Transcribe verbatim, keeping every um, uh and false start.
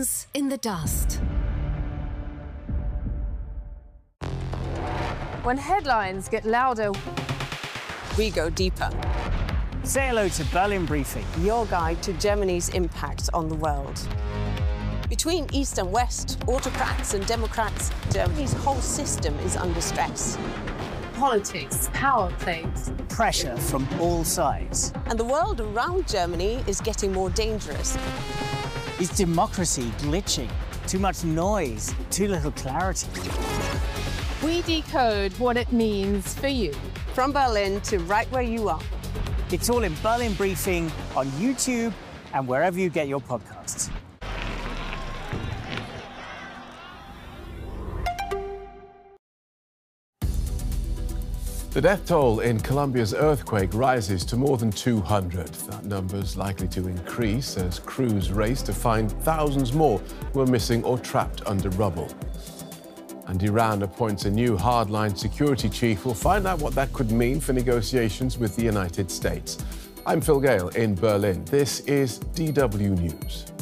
News in the dust. When headlines get louder, we go deeper. Say hello to Berlin Briefing, your guide to Germany's impact on the world. Between East and West, autocrats and democrats, Germany's whole system is under stress. Politics, power plays, pressure from all sides. And the world around Germany is getting more dangerous. Is democracy glitching? Too much noise, too little clarity. We decode what it means for you. From Berlin to right where you are. It's all in Berlin Briefing on YouTube and wherever you get your podcasts. The death toll in Colombia's earthquake rises to more than two hundred. That number is likely to increase as crews race to find thousands more who are missing or trapped under rubble. And Iran appoints a new hardline security chief. We'll find out what that could mean for negotiations with the United States. I'm Phil Gale in Berlin. This is D W News.